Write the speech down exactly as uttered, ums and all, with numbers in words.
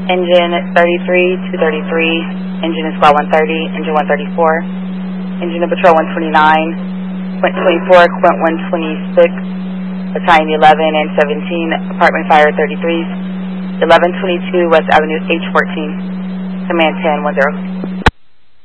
Engine thirty-three, two thirty-three, engine in squad one thirty, engine one thirty-four, engine in patrol one twenty-nine, Quint twenty-four, Quint one twenty-six, battalion eleven and seventeen, apartment fire thirty-three, eleven twenty-two West Avenue H fourteen, command ten one zero.